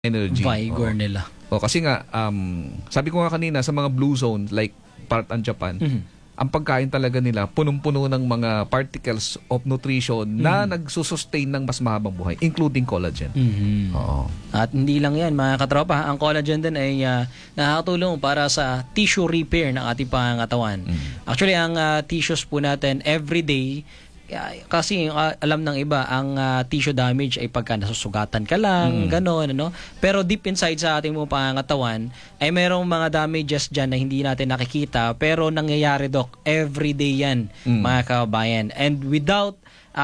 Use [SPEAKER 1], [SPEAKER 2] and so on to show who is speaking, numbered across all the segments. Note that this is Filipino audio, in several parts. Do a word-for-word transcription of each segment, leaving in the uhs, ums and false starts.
[SPEAKER 1] energy.
[SPEAKER 2] Vigor
[SPEAKER 1] Oo.
[SPEAKER 2] nila.
[SPEAKER 1] O, kasi nga, um, sabi ko nga kanina, sa mga blue zone, like part and Japan,
[SPEAKER 2] Mhm.
[SPEAKER 1] ang pagkain talaga nila, punong-puno ng mga particles of nutrition na nagsusustain ng mas mahabang buhay, including collagen.
[SPEAKER 2] Mhm.
[SPEAKER 1] Oo.
[SPEAKER 2] At hindi lang yan, mga katropa, ang collagen din ay uh, nakakatulong para sa tissue repair ng ating pangangatawan.
[SPEAKER 1] Mm.
[SPEAKER 2] Actually, ang uh, tissues po natin everyday, uh, kasi uh, alam ng iba, ang uh, tissue damage ay pagka nasusugatan ka lang,
[SPEAKER 1] Mm.
[SPEAKER 2] gano'n, ano? Pero deep inside sa ating mga pangangatawan, ay mayroong mga damages dyan na hindi natin nakikita, pero nangyayari, Dok, everyday yan,
[SPEAKER 1] Mm.
[SPEAKER 2] mga kabayan. And without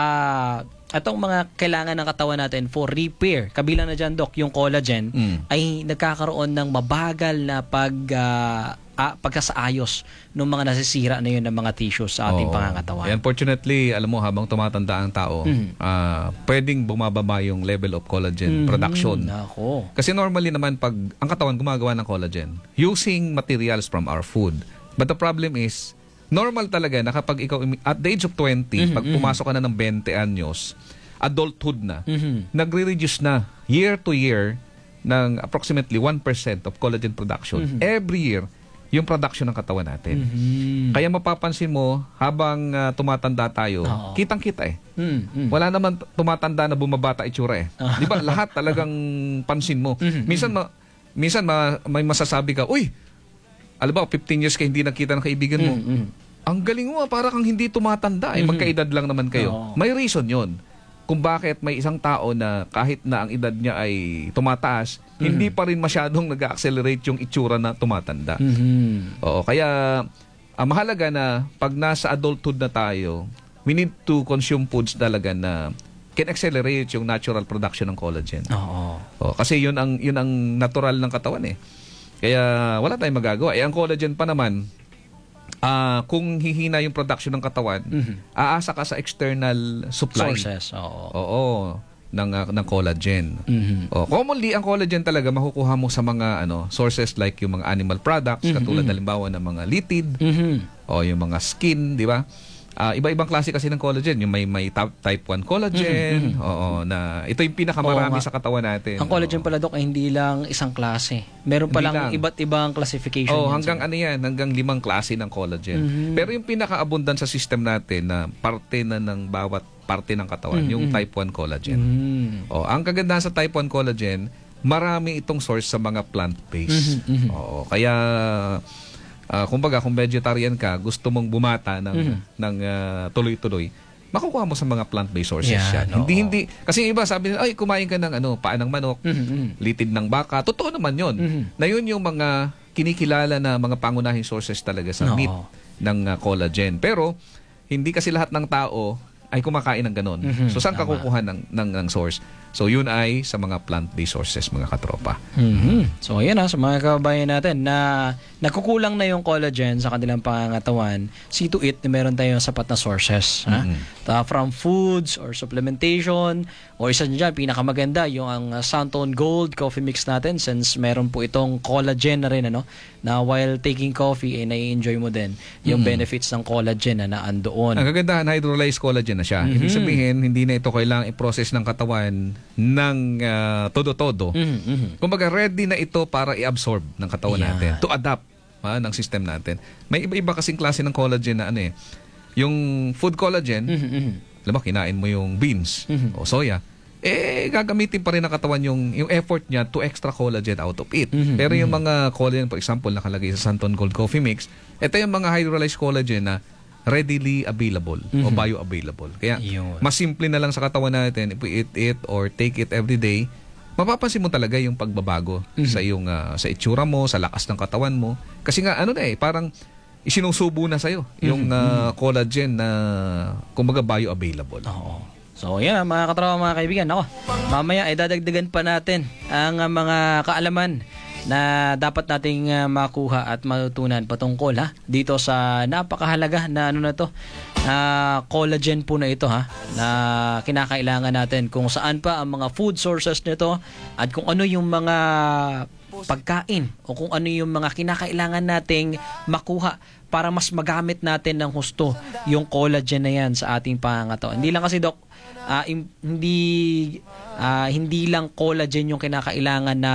[SPEAKER 2] uh, atong mga kailangan ng katawan natin for repair, kabilang na dyan, Dok, yung collagen,
[SPEAKER 1] Mm.
[SPEAKER 2] ay nagkakaroon ng mabagal na pag, uh, ah, pagkasaayos ng mga nasisira na yun ng mga tissues sa ating
[SPEAKER 1] Oo.
[SPEAKER 2] pangangatawan.
[SPEAKER 1] Eh, unfortunately, alam mo, habang tumatanda ang tao,
[SPEAKER 2] Mhm.
[SPEAKER 1] ah, pwedeng bumababa yung level of collagen
[SPEAKER 2] Mhm.
[SPEAKER 1] production.
[SPEAKER 2] Nako.
[SPEAKER 1] Kasi normally naman, pag ang katawan gumagawa ng collagen, using materials from our food. But the problem is, normal talaga na kapag ikaw, at the age of twenty,
[SPEAKER 2] Mhm,
[SPEAKER 1] pag pumasok ka na ng twenty anyos, adulthood na,
[SPEAKER 2] Mhm.
[SPEAKER 1] nagre-reduce na year to year ng approximately one percent of collagen production.
[SPEAKER 2] Mhm.
[SPEAKER 1] Every year, yung production ng katawan natin.
[SPEAKER 2] Mhm.
[SPEAKER 1] Kaya mapapansin mo, habang ah, tumatanda tayo,
[SPEAKER 2] Oo.
[SPEAKER 1] kitang-kita eh.
[SPEAKER 2] Mhm. Mhm.
[SPEAKER 1] Wala naman t- tumatanda na bumabata itsura eh.
[SPEAKER 2] Ah.
[SPEAKER 1] Di ba? Lahat talagang pansin mo.
[SPEAKER 2] Mhm,
[SPEAKER 1] Minsan, ma- minsan ma- may masasabi ka, uy, alam ba, fifteen years ka hindi nakita ng kaibigan mo.
[SPEAKER 2] Mhm. Mhm.
[SPEAKER 1] Ang galing mo, ah, para kang hindi tumatanda. Eh,
[SPEAKER 2] Mhm.
[SPEAKER 1] magkaedad lang naman kayo.
[SPEAKER 2] Oo.
[SPEAKER 1] May reason yon kung bakit may isang tao na kahit na ang edad niya ay tumataas, hindi pa rin masyadong nag-accelerate yung itsura na tumatanda.
[SPEAKER 2] Mhm.
[SPEAKER 1] Oo, kaya ah, mahalaga na pag nasa adulthood na tayo, we need to consume foods talaga na can accelerate yung natural production ng collagen.
[SPEAKER 2] Oo.
[SPEAKER 1] Oo, kasi yun ang yun ang natural ng katawan eh. Kaya wala tayong magagawa. Eh ang collagen pa naman, ah kung hihina yung production ng katawan,
[SPEAKER 2] Mhm.
[SPEAKER 1] aasa ka sa external supply.
[SPEAKER 2] Sources. Oo.
[SPEAKER 1] Oo, ng ah, ng collagen.
[SPEAKER 2] Mhm.
[SPEAKER 1] Oh, commonly ang collagen talaga makukuha mo sa mga ano sources like yung mga animal products,
[SPEAKER 2] Mhm,
[SPEAKER 1] katulad
[SPEAKER 2] mhm.
[SPEAKER 1] halimbawa ng mga litid
[SPEAKER 2] Mhm.
[SPEAKER 1] o yung mga skin, di ba? Ah, iba-ibang klase kasi ng collagen, yung may may ta- type one collagen,
[SPEAKER 2] Mhm, mhm.
[SPEAKER 1] oo, na ito yung pinakamarami
[SPEAKER 2] Oo nga.
[SPEAKER 1] sa katawan natin.
[SPEAKER 2] Ang collagen
[SPEAKER 1] Oo.
[SPEAKER 2] pala, Dok, ay hindi lang isang klase. Meron
[SPEAKER 1] Hindi
[SPEAKER 2] palang
[SPEAKER 1] lang.
[SPEAKER 2] iba't ibang classification.
[SPEAKER 1] Oh,
[SPEAKER 2] yan
[SPEAKER 1] hanggang
[SPEAKER 2] sila.
[SPEAKER 1] ano yan, hanggang limang klase ng collagen.
[SPEAKER 2] Mhm.
[SPEAKER 1] Pero yung pinaka-abundant sa system natin na parte na ng bawat parte ng katawan,
[SPEAKER 2] Mhm,
[SPEAKER 1] yung
[SPEAKER 2] mhm.
[SPEAKER 1] type one collagen.
[SPEAKER 2] Mhm.
[SPEAKER 1] Oh, ang kagandahan sa type one collagen, marami itong source sa mga plant-based.
[SPEAKER 2] Mhm, mhm.
[SPEAKER 1] Oo, kaya ah, kumbaga kung vegetarian ka, gusto mong bumata ng
[SPEAKER 2] Mhm.
[SPEAKER 1] ng ah, tuloy-tuloy, makukuha mo sa mga plant-based sources
[SPEAKER 2] Yan,
[SPEAKER 1] yan. Hindi
[SPEAKER 2] oo.
[SPEAKER 1] hindi kasi yung iba sabi nila, ay kumain ka ng ano, paa ng manok,
[SPEAKER 2] Mhm, mhm.
[SPEAKER 1] litid ng baka. Totoo naman 'yon.
[SPEAKER 2] Mhm.
[SPEAKER 1] Na yun yung mga kinikilala na mga pangunahing sources talaga sa
[SPEAKER 2] Oo.
[SPEAKER 1] meat ng ah, collagen. Pero hindi kasi lahat ng tao ay kumakain ng ganon.
[SPEAKER 2] Mhm,
[SPEAKER 1] So saan ka
[SPEAKER 2] tama.
[SPEAKER 1] kukuha ng, ng, ng source? So yun ay sa mga plant-based sources, mga katropa.
[SPEAKER 2] Mhm. So ayan ha, sa mga kababayan natin na nagkukulang na yung collagen sa kanilang pangangatawan, see to it na meron tayong sapat na sources. Ha?
[SPEAKER 1] Mhm.
[SPEAKER 2] Ta- from foods or supplementation, o isa dyan, pinakamaganda, yung ang uh, Santon Gold coffee mix natin, since meron po itong collagen na rin, ano, na while taking coffee, eh, nai-enjoy mo din yung
[SPEAKER 1] Mhm.
[SPEAKER 2] benefits ng collagen na naandoon.
[SPEAKER 1] Ang kagandahan, hydrolyzed collagen na siya.
[SPEAKER 2] Mhm.
[SPEAKER 1] Ibig sabihin, hindi na ito kailangang i-process ng katawan ng ah, todo-todo.
[SPEAKER 2] Mhm, mhm.
[SPEAKER 1] Kumbaga, ready na ito para i-absorb ng katawan
[SPEAKER 2] Yan.
[SPEAKER 1] natin. To adapt ha, ng system natin. May iba-iba kasing klase ng collagen na ano eh. Yung food collagen,
[SPEAKER 2] Mhm, mhm.
[SPEAKER 1] alam mo, kinain mo yung beans
[SPEAKER 2] Mhm.
[SPEAKER 1] o soya, eh, gagamitin pa rin ng katawan yung, yung effort niya to extra collagen out of it.
[SPEAKER 2] Mhm,
[SPEAKER 1] Pero yung
[SPEAKER 2] mhm.
[SPEAKER 1] mga collagen, for example, nakalagay sa Santon Gold Coffee Mix, ito yung mga hydrolyzed collagen na readily available o
[SPEAKER 2] Mhm.
[SPEAKER 1] bioavailable. Kaya,
[SPEAKER 2] Yun.
[SPEAKER 1] mas simple na lang sa katawan natin, if we eat it or take it every day, mapapansin mo talaga yung pagbabago
[SPEAKER 2] Mhm.
[SPEAKER 1] sa iyong ah, sa itsura mo, sa lakas ng katawan mo. Kasi nga, ano na eh, parang isinusubo na sa'yo yung
[SPEAKER 2] Mhm,
[SPEAKER 1] ah, collagen na kumbaga bioavailable.
[SPEAKER 2] Oo. So, yan mga katrawa, mga kaibigan. Ako, mamaya ay dadagdagan pa natin ang uh, mga kaalaman na dapat nating uh, makuha at matutunan patungkol ha dito sa napakahalaga na ano na to, uh, collagen po na ito ha, na kinakailangan natin, kung saan pa ang mga food sources nito at kung ano yung mga pagkain o kung ano yung mga kinakailangan nating makuha para mas magamit natin ng husto yung collagen na yan sa ating pangangatawan. Hindi lang kasi, Dok, ah, im- hindi ah, hindi lang collagen yung kinakailangan na